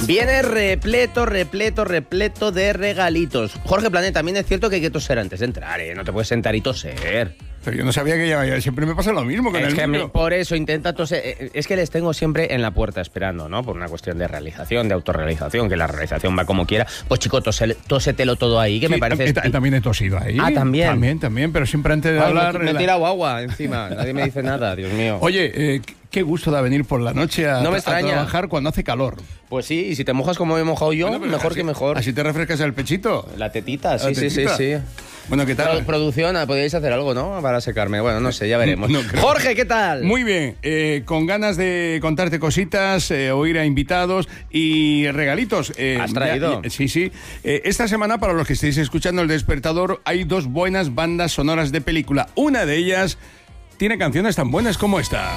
Viene repleto de regalitos. Jorge Planet, también es cierto que hay que toser antes de entrar, ¿eh? No te puedes sentar y toser. Pero yo no sabía que ya siempre me pasa lo mismo con es el que micro. por eso intenta toser. Es que les tengo siempre en la puerta esperando, ¿no? Por una cuestión de realización, de autorrealización, que la realización va como quiera. Pues chico, tósetelo todo ahí, que sí, me parece... También he tosido ahí. Ah, ¿también? También, pero siempre antes de hablar... Me he tirado agua encima, nadie me dice nada, Dios mío. Oye, qué gusto da venir por la noche a trabajar cuando hace calor. Pues sí, y si te mojas como me he mojado yo, bueno, mejor que mejor. Así te refrescas el pechito. La tetita, sí. Bueno, ¿qué tal? Producción, podríais hacer algo, ¿no? Para secarme. Bueno, no sé, ya veremos. Jorge, ¿qué tal? Muy bien, con ganas de contarte cositas, oír a invitados y regalitos. ¿Has traído? Sí. Esta semana, para los que estéis escuchando El Despertador, hay dos buenas bandas sonoras de película. Una de ellas tiene canciones tan buenas como esta.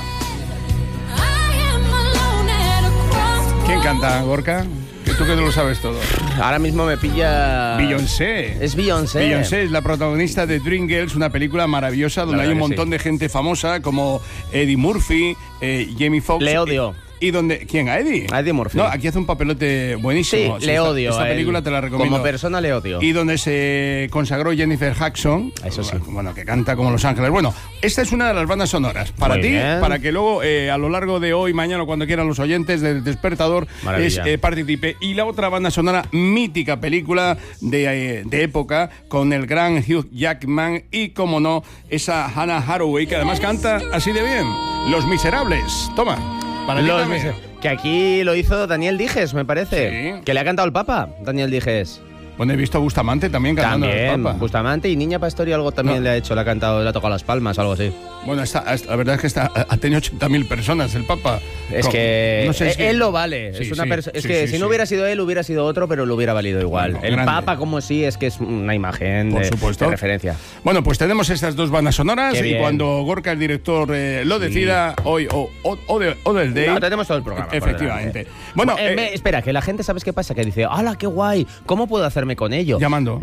¿Quién canta, Gorka? Tú que no lo sabes todo. Ahora mismo me pilla... Beyoncé. Es Beyoncé. Beyoncé es la protagonista de Dreamgirls, una película maravillosa donde hay un montón de gente famosa como Eddie Murphy, Jamie Foxx. Le odio. ¿Y dónde? ¿Quién? ¿A Eddie? A Eddie Murphy. No, aquí hace un papelote buenísimo. Sí, le odio. Esta película te la recomiendo. Como persona le odio. Y donde se consagró Jennifer Hudson. Eso sí. Bueno, que canta como Los Ángeles. Bueno, esta es una de las bandas sonoras. Para ti, para que luego a lo largo de hoy, mañana, cuando quieran los oyentes del Despertador, participe. Y la otra banda sonora, mítica película de época, con el gran Hugh Jackman y, como no, esa Hannah Hathaway, que además canta así de bien. Los Miserables. Toma. Para Los que aquí lo hizo Daniel Dijes, me parece. Sí. Que le ha cantado el Papa, Daniel Dijes. Bueno, he visto a Bustamante también cantando el Papa. Bustamante y Niña Pastori algo también le ha hecho, le ha cantado, le ha tocado las palmas, algo así. Bueno, la verdad es que ha tenido 80.000 personas el Papa. Es que no sé, él lo vale. Si no hubiera sido él, hubiera sido otro, pero lo hubiera valido igual. Bueno, el grande. Papa, como sí, es que es una imagen de referencia. Bueno, pues tenemos estas dos bandas sonoras y cuando Gorka, el director, lo decida, hoy o del day. No, tenemos todo el programa. Efectivamente. Bueno, espera, que la gente, ¿sabes qué pasa? Que dice, ¡hala, qué guay! ¿Cómo puedo hacerme con ello? Llamando.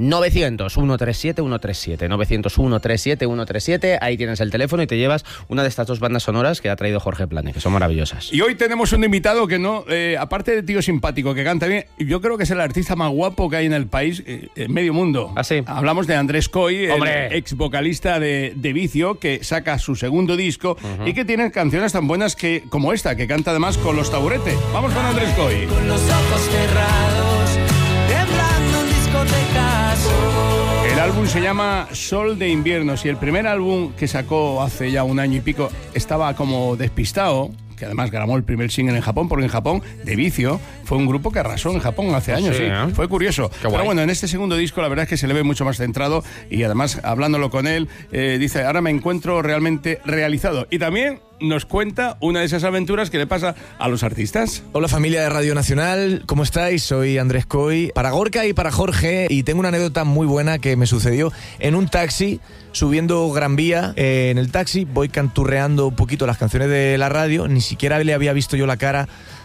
900-137-137. 900-137-137. Ahí tienes el teléfono y te llevas una de estas dos bandas sonoras que ha traído Jorge Plane, que son maravillosas. Y hoy tenemos un invitado que no, aparte de tío simpático, que canta bien, yo creo que es el artista más guapo que hay en el país, en medio mundo. ¿Ah, sí? Hablamos de Andrés Coy, el ex vocalista de Vicio, que saca su segundo disco y que tiene canciones tan buenas como esta, que canta además con Los Taburete. Vamos con Andrés Coy. Con los ojos cerrados, temblando en discotecas. El álbum se llama Sol de Invierno. Si el primer álbum que sacó hace ya 1 año y pico estaba como despistado, que además grabó el primer single en Japón, porque en Japón, de Vicio, fue un grupo que arrasó en Japón hace años, sí. Fue curioso. Pero bueno, en este segundo disco la verdad es que se le ve mucho más centrado y además, hablándolo con él, dice, ahora me encuentro realmente realizado. Y también nos cuenta una de esas aventuras que le pasa a los artistas. Hola familia de Radio Nacional, ¿cómo estáis? Soy Andrés Coy, para Gorka y para Jorge, y tengo una anécdota muy buena que me sucedió en un taxi, subiendo Gran Vía. En el taxi voy canturreando un poquito las canciones de la radio, ni siquiera le había visto yo la cara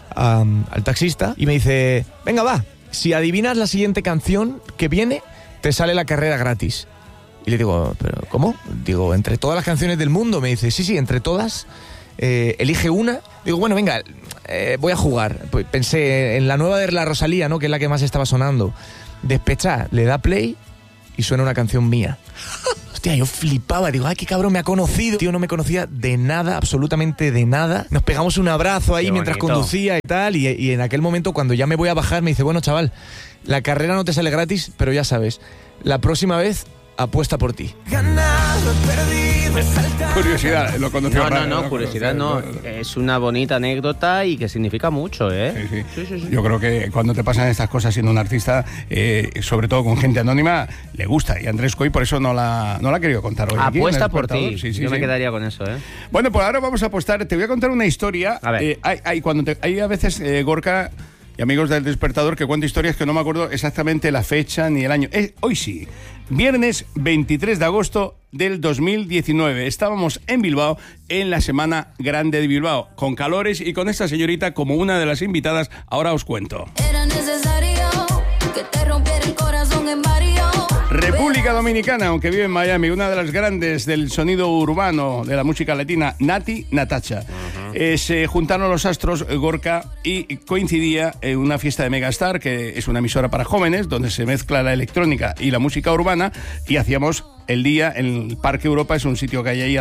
al taxista, y me dice, venga va, si adivinas la siguiente canción que viene, te sale la carrera gratis. Y le digo, ¿pero cómo? Digo, entre todas las canciones del mundo. Me dice, sí, entre todas, elige una. Digo, bueno, venga, voy a jugar. Pues pensé en la nueva de la Rosalía, ¿no? Que es la que más estaba sonando. Despechá, le da play y suena una canción mía. Hostia, yo flipaba, digo, ay, qué cabrón, me ha conocido. Tío, no me conocía de nada, absolutamente de nada. Nos pegamos un abrazo ahí mientras conducía y tal, y en aquel momento, cuando ya me voy a bajar, me dice, bueno, chaval, la carrera no te sale gratis, pero ya sabes, la próxima vez apuesta por ti. Ganado, perdido, Curiosidad, lo conoció. No, curiosidad no. Es una bonita anécdota y que significa mucho, ¿eh? Sí. Yo creo que cuando te pasan estas cosas siendo un artista, sobre todo con gente anónima, le gusta. Y Andrés Coy por eso no la ha querido contar hoy. Apuesta por ti. Yo me quedaría con eso, ¿eh? Bueno, pues ahora vamos a apostar. Te voy a contar una historia. A ver. Hay a veces, Gorka y amigos del Despertador, que cuento historias que no me acuerdo exactamente la fecha ni el año. Hoy sí, viernes 23 de agosto del 2019. Estábamos en Bilbao, en la Semana Grande de Bilbao, con calores y con esta señorita como una de las invitadas. Ahora os cuento. Era necesario que te rompiera el corazón en varios. República República Dominicana, aunque vive en Miami, una de las grandes del sonido urbano de la música latina, Nati Natasha. Se juntaron los astros, Gorka, y coincidía en una fiesta de Megastar, que es una emisora para jóvenes, donde se mezcla la electrónica y la música urbana, y hacíamos el día en el Parque Europa, es un sitio que hay ahí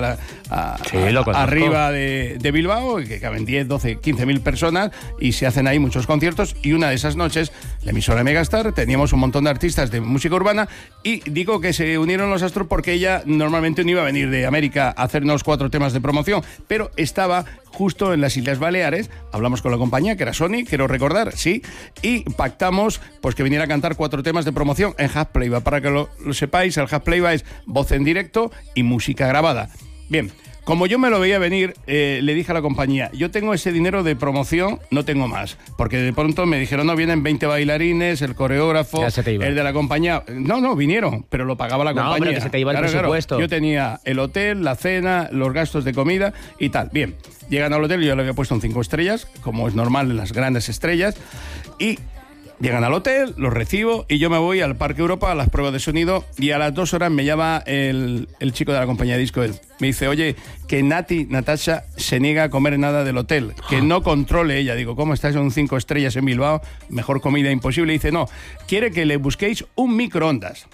arriba de Bilbao, que caben 10, 12, 15.000 personas, y se hacen ahí muchos conciertos, y una de esas noches, la emisora de Megastar, teníamos un montón de artistas de música urbana, y digo que se unieron los astros porque ella normalmente no iba a venir de América a hacernos 4 temas de promoción, pero estaba justo en las Islas Baleares. Hablamos con la compañía, que era Sony, quiero recordar, sí, y pactamos pues que viniera a cantar 4 temas de promoción en Half Playback. Para que lo sepáis, el Half Playback es voz en directo y música grabada. Bien, como yo me lo veía venir, le dije a la compañía, yo tengo ese dinero de promoción, no tengo más. Porque de pronto me dijeron, no, vienen 20 bailarines, el coreógrafo, el de la compañía. No, vinieron, pero lo pagaba la compañía. Pero que se te iba el presupuesto. Yo tenía el hotel, la cena, los gastos de comida y tal. Bien, llegan al hotel, yo le había puesto un 5 estrellas, como es normal en las grandes estrellas, y llegan al hotel, los recibo y yo me voy al Parque Europa a las pruebas de sonido, y a las 2 horas me llama el chico de la compañía de disco. Me dice, oye, que Nati Natasha se niega a comer nada del hotel, que no controle ella. Digo, ¿cómo estás en un 5 estrellas en Bilbao? Mejor comida imposible. Y dice, no, quiere que le busquéis un microondas.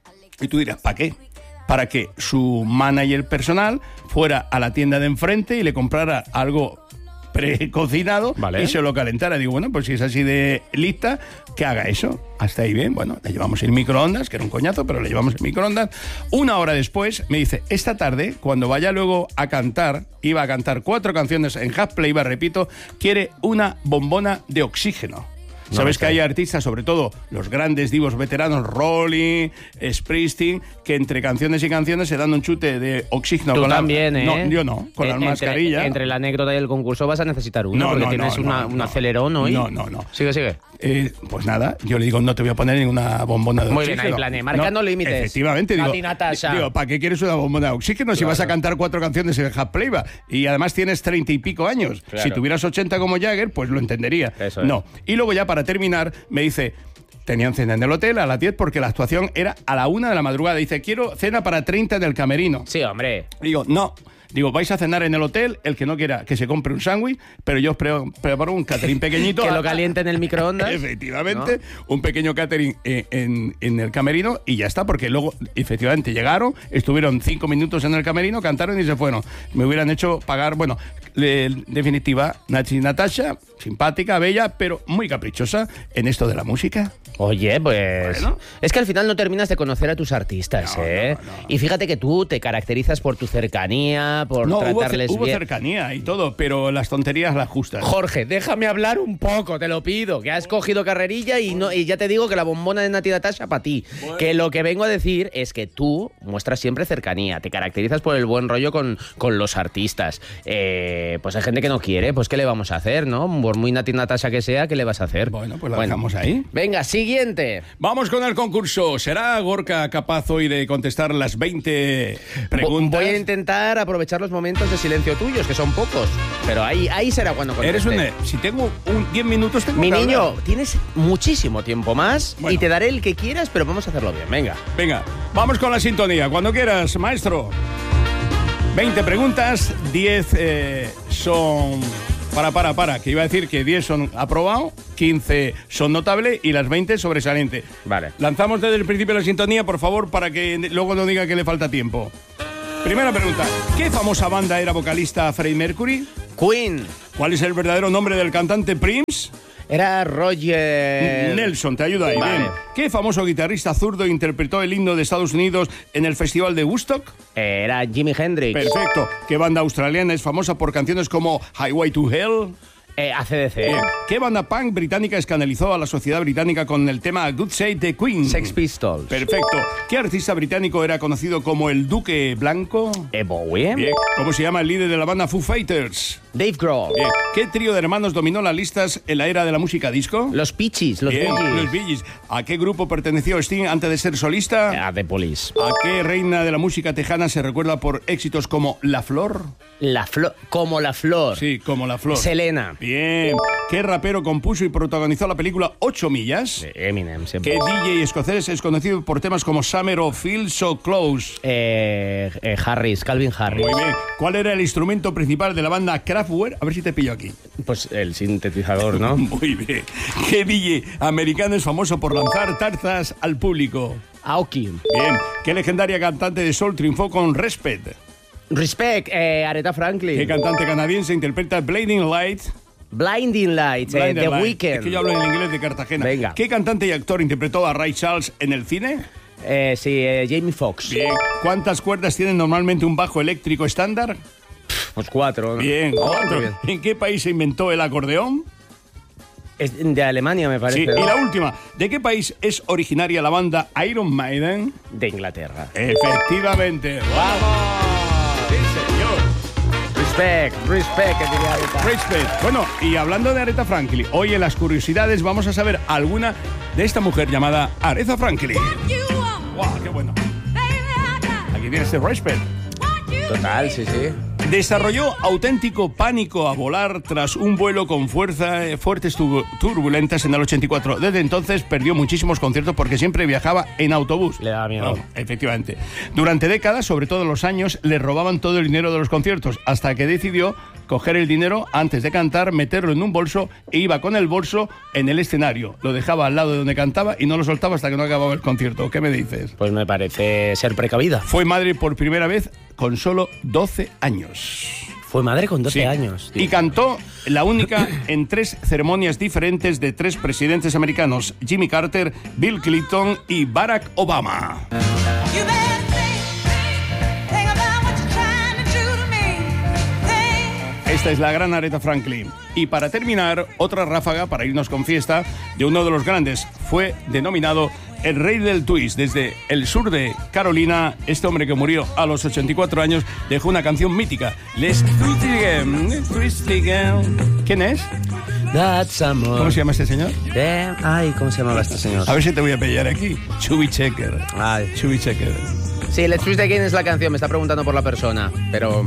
Y tú dirás, ¿para qué? Para que su manager personal fuera a la tienda de enfrente y le comprara algo precocinado, vale, y se lo calentara. Digo, bueno, pues si es así de lista, que haga eso. Hasta ahí bien, bueno, le llevamos el microondas, que era un coñazo, pero le llevamos el microondas. 1 hora después me dice, esta tarde, cuando vaya luego a cantar, iba a cantar 4 canciones en Half Playback, repito, quiere una bombona de oxígeno. Sabes que hay artistas, sobre todo los grandes divos veteranos, Rolling, Springsteen, que entre canciones y canciones se dan un chute de oxígeno. Tú también, ¿eh? No, yo no, con la mascarilla. Entre la anécdota y el concurso vas a necesitar uno, porque tienes un acelerón hoy. No. Sigue. Pues nada, yo le digo, no te voy a poner ninguna bombona de oxígeno. Muy bien, ahí planeé, marcando límites. Efectivamente, digo, ¿para qué quieres una bombona de oxígeno si vas a cantar 4 canciones en Half Playback? Y además tienes 30 y pico años. Claro. Si tuvieras 80 como Jagger, pues lo entendería. Eso es. No. Y luego ya para terminar, me dice, tenían cena en el hotel a las 10 porque la actuación era a la 1 de la madrugada. Dice, quiero cena para 30 en el camerino. Sí, hombre. Digo, no. Digo, vais a cenar en el hotel, el que no quiera que se compre un sándwich, pero yo os preparo un catering pequeñito. Que lo caliente en el microondas. Efectivamente, ¿no? Un pequeño catering en el camerino y ya está, porque luego, efectivamente, llegaron, estuvieron 5 minutos en el camerino, cantaron y se fueron. Me hubieran hecho pagar, bueno, en definitiva, Nati Natasha, simpática, bella, pero muy caprichosa en esto de la música. Oye, pues... Bueno. Es que al final no terminas de conocer a tus artistas, ¿eh? No. Y fíjate que tú te caracterizas por tu cercanía, por tratarles bien. Hubo cercanía y todo, pero las tonterías las justas. Jorge, déjame hablar un poco, te lo pido, que has cogido carrerilla y ya te digo que la bombona de Nati Natasha para ti. Bueno. Que lo que vengo a decir es que tú muestras siempre cercanía, te caracterizas por el buen rollo con los artistas. Pues hay gente que no quiere, pues ¿qué le vamos a hacer, no? Por muy Nati Natasha que sea, ¿qué le vas a hacer? Bueno, pues la dejamos ahí. Venga, siguiente. Vamos con el concurso. ¿Será Gorka capaz hoy de contestar las 20 preguntas? Voy a intentar aprovechar los momentos de silencio tuyos, que son pocos. Pero ahí será cuando conteste. Si tengo 10 minutos, tengo Mi niño, tienes muchísimo tiempo más, bueno, y te daré el que quieras, pero vamos a hacerlo bien. Venga, vamos con la sintonía. Cuando quieras, maestro. 20 preguntas, 10 son... que iba a decir que 10 son aprobado, 15 son notable y las 20 sobresaliente. Vale. Lanzamos desde el principio la sintonía, por favor, para que luego no diga que le falta tiempo. Primera pregunta. ¿Qué famosa banda era vocalista a Freddie Mercury? Queen. ¿Cuál es el verdadero nombre del cantante Prince? Era Roger... Nelson, te ayuda ahí. Vale. Bien. ¿Qué famoso guitarrista zurdo interpretó el himno de Estados Unidos en el Festival de Woodstock? Era Jimi Hendrix. Perfecto. ¿Qué banda australiana es famosa por canciones como Highway to Hell? AC/DC. ¿Qué banda punk británica escandalizó a la sociedad británica con el tema Good Save the Queen? Sex Pistols. Perfecto. ¿Qué artista británico era conocido como el Duque Blanco? Bowie. Bien. ¿Cómo se llama el líder de la banda Foo Fighters? Dave Grohl. Bien. ¿Qué trío de hermanos dominó las listas en la era de la música disco? Los Peaches. Los Bee Gees. ¿A qué grupo perteneció Sting antes de ser solista? A The Police. ¿A qué reina de la música tejana se recuerda por éxitos como La Flor? Como La Flor. Sí, como La Flor. Selena. Bien. ¿Qué rapero compuso y protagonizó la película 8 millas? Eminem, siempre. ¿Qué DJ escocés es conocido por temas como Summer o Feel So Close? Harris, Calvin Harris. Muy bien. ¿Cuál era el instrumento principal de la banda Kraftwerk? A ver si te pillo aquí. Pues el sintetizador, ¿no? Muy bien. ¿Qué DJ americano es famoso por lanzar tarzas al público? Aoki. Bien. ¿Qué legendaria cantante de soul triunfó con Respect? Respect, Aretha Franklin. ¿Qué cantante canadiense interpreta Blinding Light? Blinding Lights, Blinding The Light. Weeknd. Es que yo hablo en inglés de Cartagena. Venga. ¿Qué cantante y actor interpretó a Ray Charles en el cine? Jamie Foxx. Bien. ¿Cuántas cuerdas tiene normalmente un bajo eléctrico estándar? Pues 4, ¿no? Bien. Oh, 4. muy bien. ¿En qué país se inventó el acordeón? Es de Alemania, me parece. Sí. ¿no? Y la última. ¿De qué país es originaria la banda Iron Maiden? De Inglaterra. Efectivamente. ¡Vamos! Sí, señor. Respect, que diría Aretha. Respect. Bueno, y hablando de Aretha Franklin, hoy en las curiosidades vamos a saber alguna de esta mujer llamada Aretha Franklin. ¡Wow! ¡Qué bueno! Aquí tienes el Respect. Total, sí. Desarrolló auténtico pánico a volar tras un vuelo con fuertes turbulentas en el 84. Desde entonces perdió muchísimos conciertos porque siempre viajaba en autobús. Le daba miedo. Efectivamente. Durante décadas, sobre todo los años, le robaban todo el dinero de los conciertos, hasta que decidió coger el dinero antes de cantar, meterlo en un bolso e iba con el bolso en el escenario. Lo dejaba al lado de donde cantaba y no lo soltaba hasta que no acababa el concierto. ¿Qué me dices? Pues me parece ser precavida. Fue madre por primera vez con solo 12 años. Fue madre con 12 Sí. años. Tío. Y cantó la única en 3 ceremonias diferentes de 3 presidentes americanos: Jimmy Carter, Bill Clinton y Barack Obama. Esta es la gran Aretha Franklin. Y para terminar, otra ráfaga para irnos con fiesta de uno de los grandes. Fue denominado el rey del twist. Desde el sur de Carolina, este hombre que murió a los 84 años dejó una canción mítica. Let's twist again, twist again. ¿Quién es? That's amor. ¿Cómo se llama este señor? Ay, ¿cómo se llamaba este señor? A ver si te voy a pillar aquí. Chubby Checker. Ay. Chubby Checker. Sí, Let's Twist Again es la canción, me está preguntando por la persona, pero...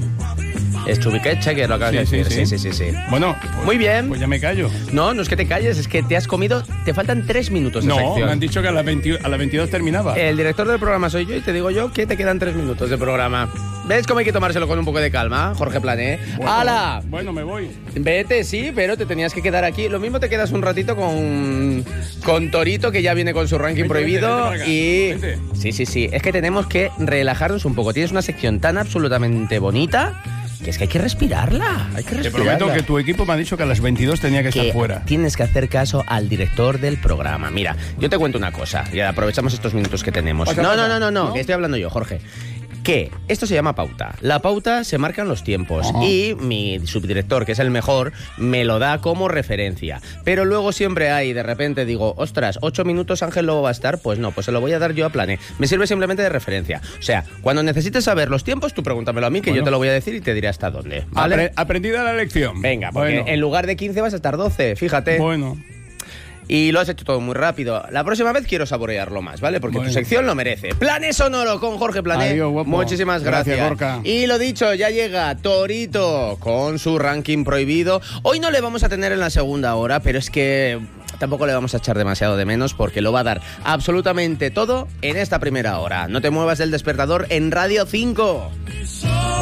Es Chubby Checker, lo acabas de decir. Sí. Bueno, pues, Muy bien. Pues ya me callo. No es que te calles, es que te has comido... Te faltan 3 minutos de No, sección. me han dicho que a las 22 terminaba. El director del programa soy yo y te digo yo que te quedan 3 minutos de programa. ¿Ves cómo hay que tomárselo con un poco de calma, Jorge Plané? ¡Hala! Bueno, me voy. Vete, sí, pero te tenías que quedar aquí. Lo mismo te quedas un ratito con Torito, que ya viene con su ranking prohibido. vete para acá, y vete. Sí, es que tenemos que relajarnos un poco. Tienes una sección tan absolutamente bonita que es que hay que respirarla. Hay que Te respirarla. prometo que tu equipo me ha dicho que a las 22 tenía que estar fuera. Tienes que hacer caso al director del programa. Mira, yo te cuento una cosa y aprovechamos estos minutos que tenemos. Pasa. No, que estoy hablando yo, Jorge. Que esto se llama pauta. La pauta se marcan los tiempos y mi subdirector, que es el mejor, me lo da como referencia. Pero luego siempre hay, de repente digo, ostras, 8 minutos Ángel Lobo va a estar. Pues no, pues se lo voy a dar yo a Plané. Me sirve simplemente de referencia. O sea, cuando necesites saber los tiempos, tú pregúntamelo a mí, que yo te lo voy a decir y te diré hasta dónde. ¿Vale? Aprendida la lección. Venga, porque Bueno. en lugar de 15 vas a estar 12, fíjate. Bueno. Y lo has hecho todo muy rápido. La próxima vez quiero saborearlo más, ¿vale? Porque Bueno. tu sección lo merece. Plané Sonoro con Jorge Plané. Adiós, guapo. Muchísimas gracias. Gracias, Gorka. Y lo dicho, ya llega Torito con su ranking prohibido. Hoy no le vamos a tener en la segunda hora, pero es que tampoco le vamos a echar demasiado de menos porque lo va a dar absolutamente todo en esta primera hora. No te muevas del despertador en Radio 5.